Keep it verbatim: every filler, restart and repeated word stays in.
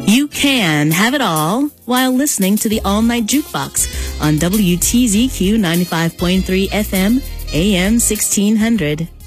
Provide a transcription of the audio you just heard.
You can have it all while listening to the All Night Jukebox on W T Z Q ninety-five point three F M, A M sixteen hundred.